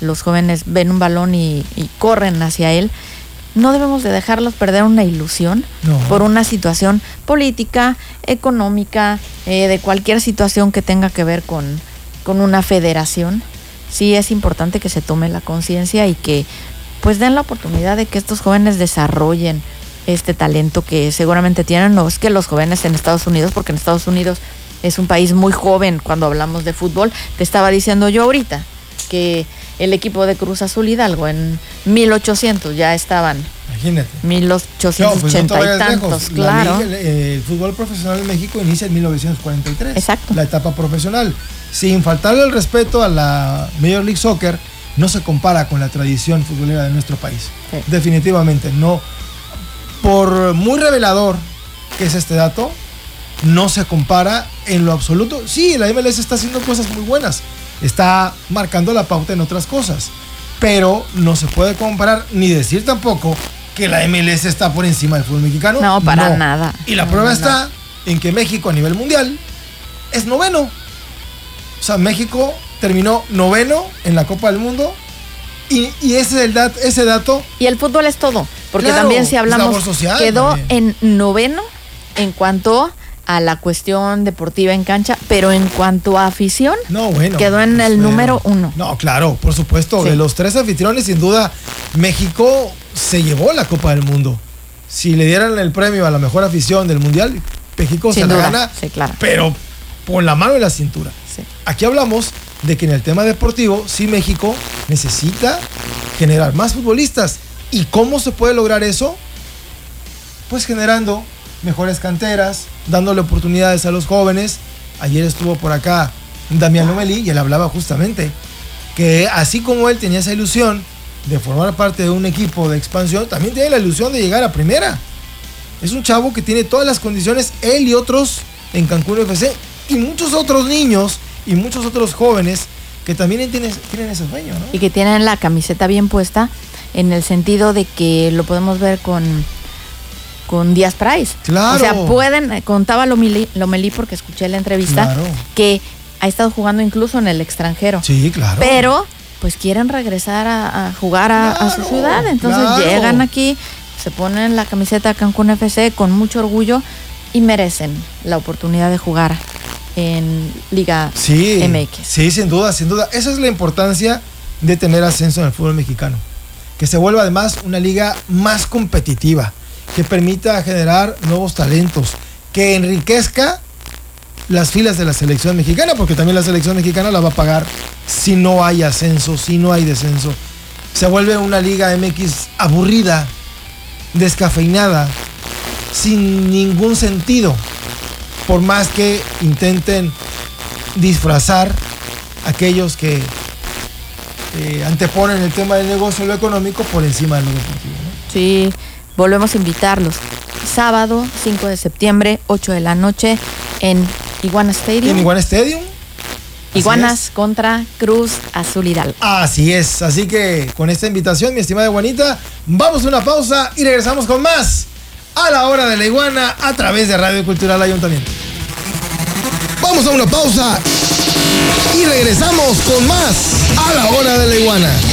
los jóvenes ven un balón y corren hacia él. No debemos de dejarlos perder una ilusión por una situación política, económica, de cualquier situación que tenga que ver con una federación. Sí es importante que se tome la conciencia y que pues den la oportunidad de que estos jóvenes desarrollen este talento que seguramente tienen. No es que los jóvenes en Estados Unidos, porque en Estados Unidos es un país muy joven cuando hablamos de fútbol. Te estaba diciendo yo ahorita que el equipo de Cruz Azul Hidalgo en 1800 ya estaban. Imagínate. 1880 y tantos, lejos. claro. El fútbol profesional en México inicia en 1943. Exacto. La etapa profesional. Sin faltarle el respeto a la Major League Soccer, no se compara con la tradición futbolera de nuestro país. Sí. Definitivamente, no. Por muy revelador que es este dato, no se compara en lo absoluto. Sí, la MLS está haciendo cosas muy buenas. Está marcando la pauta en otras cosas. Pero no se puede comparar ni decir tampoco que la MLS está por encima del fútbol mexicano. No, para nada. Y la prueba está en que México a nivel mundial es noveno. O sea, México terminó noveno en la Copa del Mundo y ese dato. Y el fútbol es todo, porque claro, también si hablamos, social, quedó también en noveno en cuanto a la cuestión deportiva en cancha, pero en cuanto a afición, quedó en el número 1. No, claro, por supuesto. Sí. De los 3 anfitriones, sin duda, México se llevó la Copa del Mundo. Si le dieran el premio a la mejor afición del Mundial, México sin se duda la gana, sí, claro, pero por la mano y la cintura. Sí. Aquí hablamos de que en el tema deportivo, sí, México necesita generar más futbolistas. ¿Y cómo se puede lograr eso? Pues generando mejores canteras, dándole oportunidades a los jóvenes. Ayer estuvo por acá Damián Lomelí y él hablaba justamente que así como él tenía esa ilusión de formar parte de un equipo de expansión, también tiene la ilusión de llegar a primera. Es un chavo que tiene todas las condiciones, él y otros en Cancún FC, y muchos otros niños y muchos otros jóvenes que también tienen ese sueño, ¿no? Y que tienen la camiseta bien puesta, en el sentido de que lo podemos ver con Díaz Price. Claro. O sea, contaba Lomelí, porque escuché la entrevista, claro, que ha estado jugando incluso en el extranjero. Sí, claro. Pero pues quieren regresar a jugar a su ciudad, entonces llegan aquí, se ponen la camiseta Cancún FC con mucho orgullo y merecen la oportunidad de jugar en Liga MX. Sí, sin duda, sin duda. Esa es la importancia de tener ascenso en el fútbol mexicano. Que se vuelva además una liga más competitiva, que permita generar nuevos talentos, que enriquezca las filas de la selección mexicana, porque también la selección mexicana la va a pagar si no hay ascenso, si no hay descenso. Se vuelve una Liga MX aburrida, descafeinada, sin ningún sentido, por más que intenten disfrazar aquellos que anteponen el tema del negocio, lo económico, por encima de lo deportivo, ¿no? Sí, volvemos a invitarlos. Sábado 5 de septiembre, 8 de la noche, en Iguana Stadium. En Iguana Stadium. Iguanas contra Cruz Azul Hidalgo. Así es, así que con esta invitación, mi estimada Iguanita, vamos a una pausa y regresamos con más a la hora de la Iguana a través de Radio Cultural Ayuntamiento. Vamos a una pausa y regresamos con más a la hora de la Iguana.